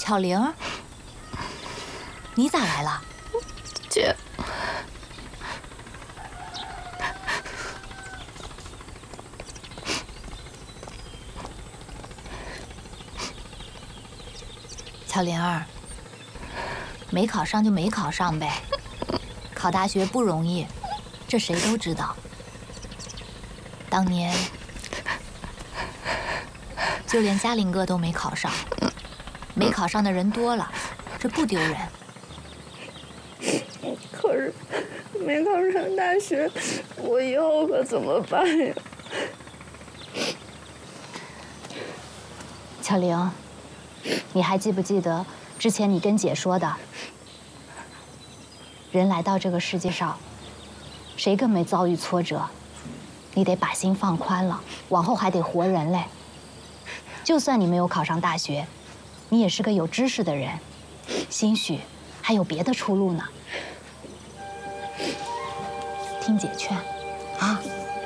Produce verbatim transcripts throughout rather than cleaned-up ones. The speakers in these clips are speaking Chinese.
巧玲，你咋来了？ 姐， 巧玲儿，没考上就没考上呗。考大学不容易，这谁都知道。当年就连嘉林哥都没考上，没考上的人多了，这不丢人。 可是没考上大学，我以后可怎么办呀？ 巧玲，你还记不记得之前你跟姐说的？人来到这个世界上，谁更没遭遇挫折？你得把心放宽了，往后还得活人嘞。就算你没有考上大学，你也是个有知识的人，兴许还有别的出路呢。听姐劝，啊！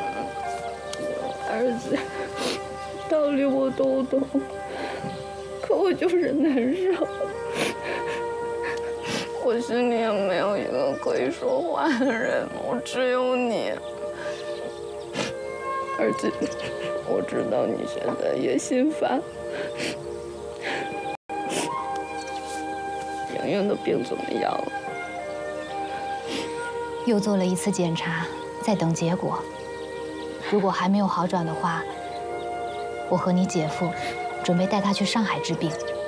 儿子，道理我都懂，可我就是难受。我心里也没有一个可以说话的人，我只有你。儿子，我知道你现在也心烦。莹莹的病怎么样了？ 又做了一次检查，在等结果。如果还没有好转的话，我和你姐夫准备带她去上海治病。